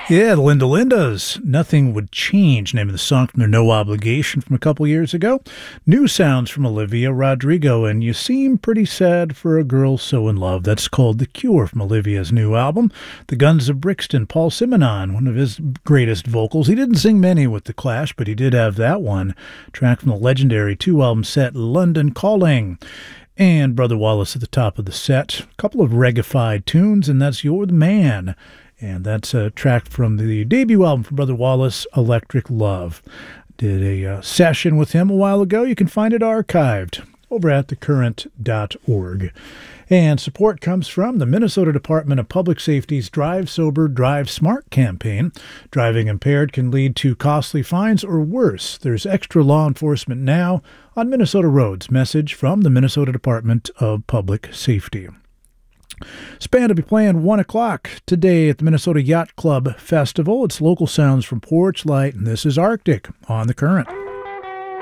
Yeah, the Linda Lindas. Nothing Would Change, name of the song from their No Obligation from a couple years ago. New sounds from Olivia Rodrigo, and You Seem Pretty Sad for a Girl So in Love. That's called The Cure from Olivia's new album. The Guns of Brixton, Paul Simonon, one of his greatest vocals. He didn't sing many with The Clash, but he did have that one. Track from the legendary two-album set, London Calling. And Brother Wallace at the top of the set. A couple of reggae-fied tunes, and that's You're the Man. And that's a track from the debut album from Brother Wallace, Electric Love. Did a session with him a while ago. You can find it archived over at thecurrent.org. And support comes from the Minnesota Department of Public Safety's Drive Sober, Drive Smart campaign. Driving impaired can lead to costly fines or worse. There's extra law enforcement now on Minnesota roads. Message from the Minnesota Department of Public Safety. Span will be playing 1 o'clock today at the Minnesota Yacht Club Festival. It's local sounds from Porch Light, and this is Arctic on the Current.